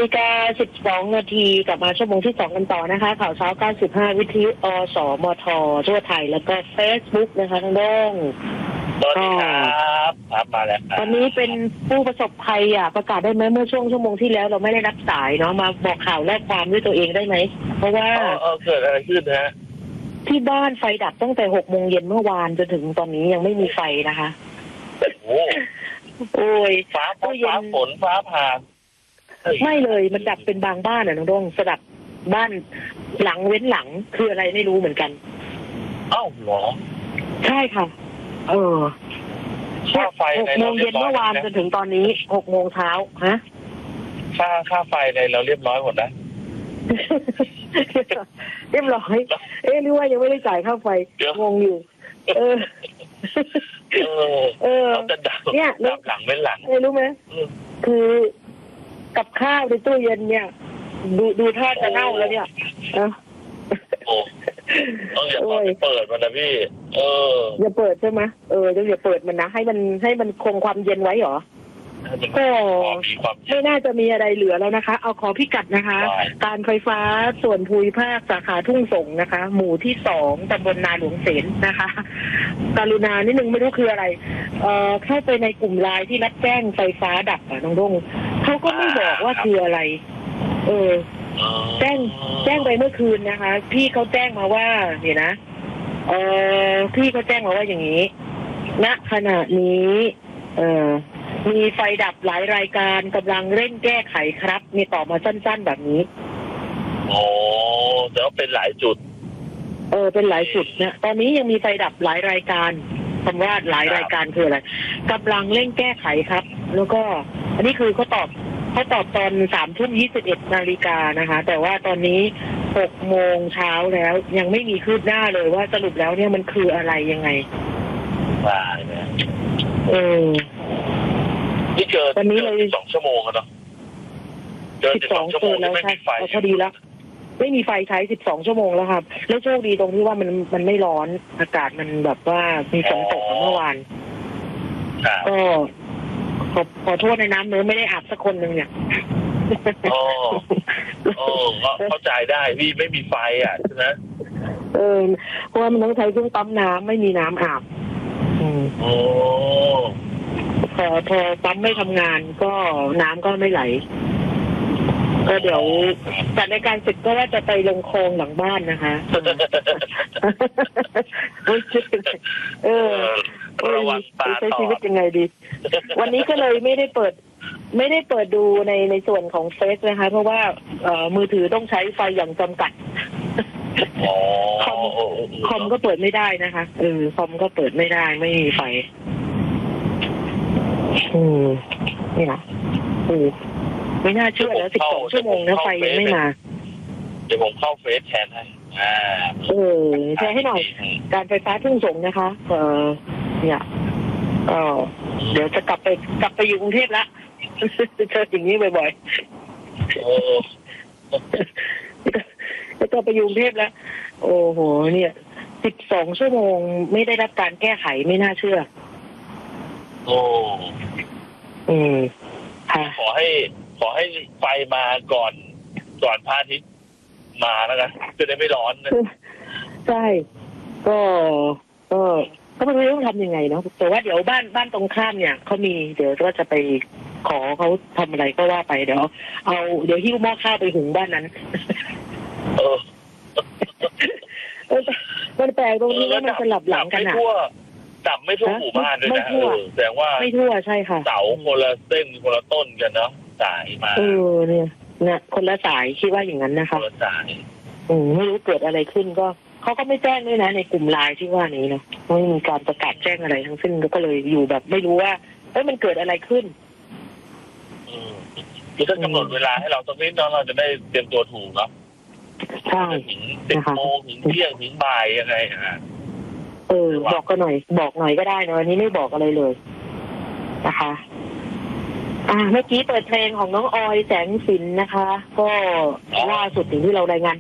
10:12 น.กลับมาชั่วโมงที่2กันต่อนะคะข่าวเช้า95วิทยุอสมททั่วไทยแล้วก็ Facebook นะคะทั้งด้งสวัสดีครับมาแล้วตอนนี้เป็นผู้ประสบภัยประกาศได้ไหมเมื่อชั่วโมงที่แล้วเราไม่ได้รับสายเนาะมาบอกข่าวแลกความด้วยตัวเองได้ไหมเพราะว่าเกิดอะไรขึ้นฮะที่บ้านไฟดับตั้งแต่6 โมงเย็นเมื่อวานจนถึงตอนนี้ยังไม่มีไฟนะคะโอ้ยฟ้าฝนฟ้าผ่าไม่เลยมันดับเป็นบางบ้านน้องดงสดับบ้านหลังเว้นหลังคืออะไรไม่รู้เหมือนกันอ้าวเหรอใช่ค่ะค่าไฟ 6 โมงเย็นเมื่อวานจนถึงตอนนี้6 โมงเช้าฮะค่าไฟในเราเรียบร้อยหมดนะเรียบร้อยหรือว่ายังไม่ได้จ่ายค่าไฟงงอยู่เราจะดับเนี่ยหลังเป็นหลังรู้ไหมคือกับข้าวในตู้เย็นเนี่ยดูท่าจะเน่าแล้วเนี่ยอย่าเปิดมันนะพี่อย่าเปิดใช่ไหมอย่าเปิดมันนะให้มันคงความเย็นไว้หรอก็ไม่น่าจะมีอะไรเหลือแล้วนะคะเอาขอพิกัดนะคะการไฟฟ้าส่วนภูมิภาคสาขาทุ่งสงนะคะหมู่ที่2ตำบลนาหลวงเสนนะคะกรุณานิดนึงไม่รู้คืออะไรเข้าไปในกลุ่มไลน์ที่รับแจ้งไฟฟ้าดับน้องดงเขาก็ไม่บอกว่าคืออะไรแจ้งไปเมื่อคืนนะคะพี่เขาแจ้งมาว่าเนี่ยนะพี่เขาแจ้งมาว่าอย่างนี้ณขณะนี้มีไฟดับหลายรายการกำลังเร่งแก้ไขครับมีตอบมาสั้นๆแบบนี้แต่ว่าเป็นหลายจุดเป็นหลายจุดนะตอนนี้ยังมีไฟดับหลายรายการคำว่าหลายรายการคืออะไรกำลังเร่งแก้ไขครับแล้วก็อันนี้คือเขาตอบตอน3:21 น.นะคะแต่ว่าตอนนี้6 โมงเช้าแล้วยังไม่มีคืบหน้าเลยว่าสรุปแล้วเนี่ยมันคืออะไรยังไงว่าเนี่ยที่เจอตอนนี้เลย 2 ชั่วโมงแล้วเนาะเจอ12 ชั่วโมงแล้วไม่มีไฟพอดีแล้วไม่มีไฟใช้12 ชั่วโมงแล้วครับแล้วโชคดีตรงที่ว่ามันไม่ร้อนอากาศมันแบบว่ามีฝนตกเมื่อวานก็ขอโทษในน้ำเนื้อไม่ได้อาบสักคนหนึ่งเนี่ยเข้าใจได้พี่ไม่มีไฟใช่ไหมเพราะว่ามันต้องใช้เครื่องปั๊มน้ำไม่มีน้ำอาบพอปั๊มไม่ทำงานก็น้ำก็ไม่ไหลก็เดี๋ยวจัดรายการเสร็จก็ว่าจะไปลงคลองหลังบ้านนะคะใช้ชีวิตยังไงดีวันนี้ก็เลยไม่ได้เปิดดูในส่วนของเฟซนะคะเพราะว่ามือถือต้องใช้ไฟอย่างจำกัดคอมก็เปิดไม่ได้นะคะคอมก็เปิดไม่ได้ไม่มีไฟนี่นะไม่น่าเชื่อแล้ว12 ชั่วโมงนะไฟยังไม่มาเดี๋ยวผมเข้าเฟซแทนให้แชร์ให้หน่อยการไฟฟ้าทุ่งสงนะคะเนี่ยเดี๋ยวจะกลับไปอยู่กรุงเทพละเจออย่างนี้บ่อยๆจะไปอยู่กรุงเทพแล้วโอ้โหเนี่ย12 ชั่วโมงไม่ได้รับการแก้ไขไม่น่าเชื่อขอให้ไฟมาก่อนพระอาทิตย์มาแล้วกันจะได้ไม่ร้อนนะใช่ก็ไม่รู้ต้องทำยังไงเนาะแต่ว่าเดี๋ยวบ้านตรงข้ามเนี่ยเขามีเดี๋ยวก็จะไปขอเขาทำอะไรก็ว่าไปเดี๋ยวหิ้วหม้อข้าวไปหุงบ้านนั้นมันแปลกตรงนี้ว่ามันสลับหลังกันดับไม่ทั่วหมู่บ้านด้วยนะแสดงว่าไม่ทั่วใช่ค่ะเสาคนละเส้นคนละต้นกันเนาะสายมาเนี่ยคนละสายคิดว่าอย่างนั้นนะคะคนละสายไม่รู้เกิดอะไรขึ้นก็เขาก็ไม่แจ้งด้วยนะในกลุ่มไลน์ที่ว่านี้นะไม่มีการประกาศแจ้งอะไรทั้งสิ้นก็เลยอยู่แบบไม่รู้ว่ามันเกิดอะไรขึ้นคือถ้ากำหนดเวลาให้เราตรงนี้เราจะได้เตรียมตัวถูกเนาะใช่ถึง10 โมงถึงเที่ยงถึงบ่ายยังไงบอกก็หน่อยบอกหน่อยก็ได้นะวันนี้ไม่บอกอะไรเลยนะคะเมื่อกี้เปิดเพลงของน้องออยแสงสินนะคะก็ล่าสุดถึงที่เรารายงาน